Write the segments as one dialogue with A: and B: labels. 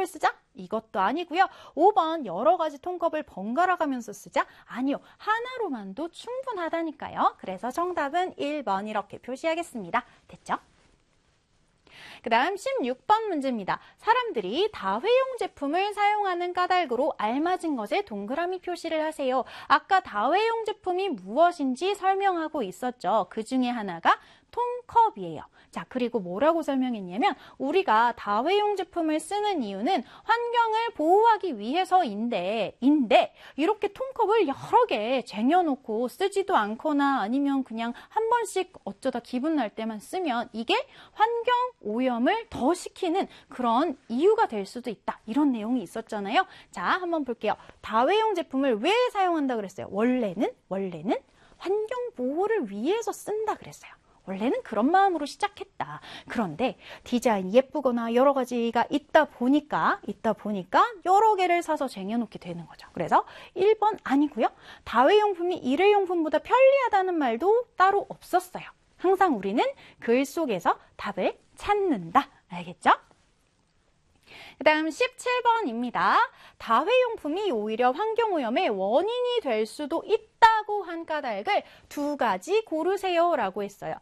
A: 통컵을 쓰자? 이것도 아니고요. 5번 여러 가지 통컵을 번갈아 가면서 쓰자? 아니요. 하나로만도 충분하다니까요. 그래서 정답은 1번 이렇게 표시하겠습니다. 됐죠? 그 다음 16번 문제입니다. 사람들이 다회용 제품을 사용하는 까닭으로 알맞은 것에 동그라미 표시를 하세요. 아까 다회용 제품이 무엇인지 설명하고 있었죠. 그 중에 하나가 통컵이에요. 자, 그리고 뭐라고 설명했냐면 우리가 다회용 제품을 쓰는 이유는 환경을 보호하기 위해서인데 이렇게 통컵을 여러 개 쟁여놓고 쓰지도 않거나 아니면 그냥 한 번씩 어쩌다 기분 날 때만 쓰면 이게 환경 오염을 더 시키는 그런 이유가 될 수도 있다. 이런 내용이 있었잖아요. 자, 한번 볼게요. 다회용 제품을 왜 사용한다 그랬어요? 원래는 환경 보호를 위해서 쓴다 그랬어요. 원래는 그런 마음으로 시작했다. 그런데 디자인이 예쁘거나 여러 가지가 있다 보니까 여러 개를 사서 쟁여놓게 되는 거죠. 그래서 1번 아니고요. 다회용품이 일회용품보다 편리하다는 말도 따로 없었어요. 항상 우리는 글 속에서 답을 찾는다. 알겠죠? 그 다음 17번입니다. 다회용품이 오히려 환경오염의 원인이 될 수도 있다고 한 까닭을 2가지 고르세요 라고 했어요.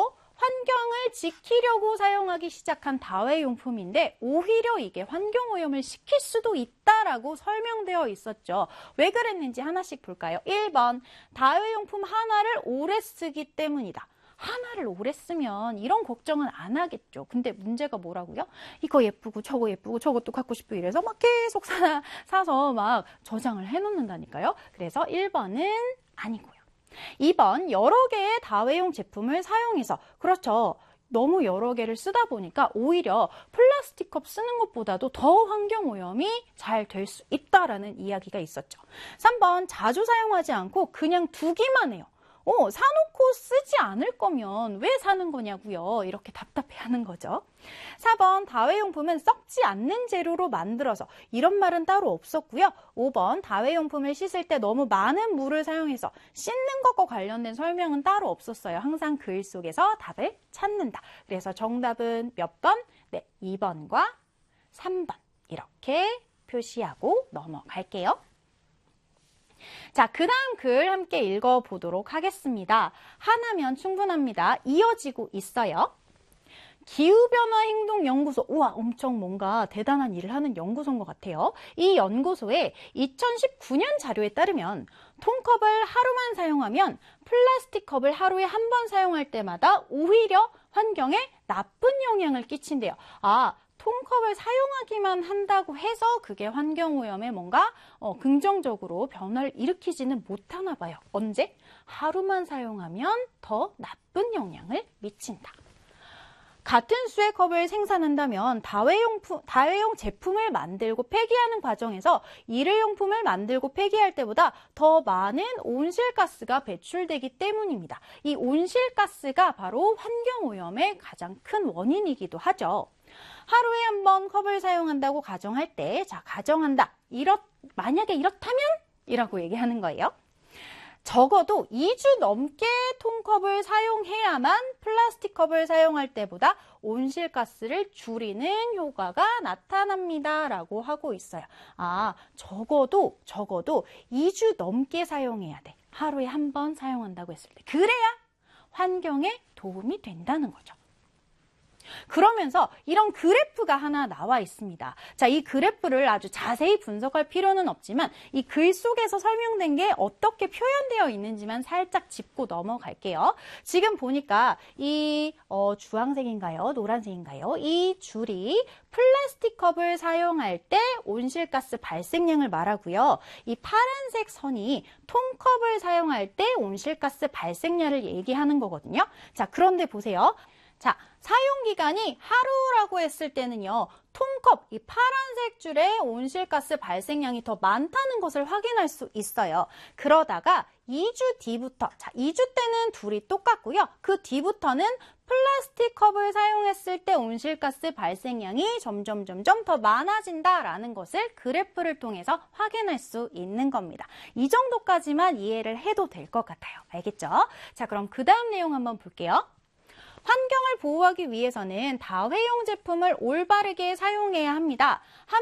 A: 환경을 지키려고 사용하기 시작한 다회용품인데 오히려 이게 환경오염을 시킬 수도 있다라고 설명되어 있었죠. 왜 그랬는지 하나씩 볼까요? 1번, 다회용품 하나를 오래 쓰기 때문이다. 하나를 오래 쓰면 이런 걱정은 안 하겠죠. 근데 문제가 뭐라고요? 이거 예쁘고 저것도 갖고 싶고 이래서 막 계속 사서 막 저장을 해놓는다니까요. 그래서 1번은 아니고요. 2번, 여러 개의 다회용 제품을 사용해서 그렇죠. 너무 여러 개를 쓰다 보니까 오히려 플라스틱 컵 쓰는 것보다도 더 환경오염이 잘 될 수 있다라는 이야기가 있었죠. 3번, 자주 사용하지 않고 그냥 두기만 해요. 사놓고 쓰지 않을 거면 왜 사는 거냐고요. 이렇게 답답해하는 거죠. 4번, 다회용품은 썩지 않는 재료로 만들어서 이런 말은 따로 없었고요. 5번, 다회용품을 씻을 때 너무 많은 물을 사용해서 씻는 것과 관련된 설명은 따로 없었어요. 항상 글 속에서 답을 찾는다. 그래서 정답은 몇 번? 네, 2번과 3번 이렇게 표시하고 넘어갈게요. 자, 그 다음 글 함께 읽어보도록 하겠습니다. 하나면 충분합니다. 이어지고 있어요. 기후변화행동연구소. 우와, 엄청 뭔가 대단한 일을 하는 연구소인 것 같아요. 이 연구소의 2019년 자료에 따르면 통컵을 하루만 사용하면 플라스틱 컵을 하루에 한 번 사용할 때마다 오히려 환경에 나쁜 영향을 끼친대요. 통컵을 사용하기만 한다고 해서 그게 환경오염에 뭔가 긍정적으로 변화를 일으키지는 못하나 봐요. 언제? 하루만 사용하면 더 나쁜 영향을 미친다. 같은 수의 컵을 생산한다면 다회용 제품을 만들고 폐기하는 과정에서 일회용품을 만들고 폐기할 때보다 더 많은 온실가스가 배출되기 때문입니다. 이 온실가스가 바로 환경오염의 가장 큰 원인이기도 하죠. 하루에 한 번 컵을 사용한다고 가정할 때, 자, 가정한다. 만약에 이렇다면? 이라고 얘기하는 거예요. 적어도 2주 넘게 통컵을 사용해야만 플라스틱 컵을 사용할 때보다 온실가스를 줄이는 효과가 나타납니다. 라고 하고 있어요. 적어도 2주 넘게 사용해야 돼. 하루에 한 번 사용한다고 했을 때. 그래야 환경에 도움이 된다는 거죠. 그러면서 이런 그래프가 하나 나와 있습니다. 자, 이 그래프를 아주 자세히 분석할 필요는 없지만 이 글 속에서 설명된 게 어떻게 표현되어 있는지만 살짝 짚고 넘어갈게요. 지금 보니까 이 주황색인가요? 노란색인가요? 이 줄이 플라스틱 컵을 사용할 때 온실가스 발생량을 말하고요. 이 파란색 선이 통컵을 사용할 때 온실가스 발생량을 얘기하는 거거든요. 자, 그런데 보세요. 자, 사용기간이 하루라고 했을 때는요. 통컵, 이 파란색 줄의 온실가스 발생량이 더 많다는 것을 확인할 수 있어요. 그러다가 2주 뒤부터, 자, 2주 때는 둘이 똑같고요. 그 뒤부터는 플라스틱 컵을 사용했을 때 온실가스 발생량이 점점 더 많아진다라는 것을 그래프를 통해서 확인할 수 있는 겁니다. 이 정도까지만 이해를 해도 될 것 같아요. 알겠죠? 자, 그럼 그 다음 내용 한번 볼게요. 환경을 보호하기 위해서는 다회용 제품을 올바르게 사용해야 합니다.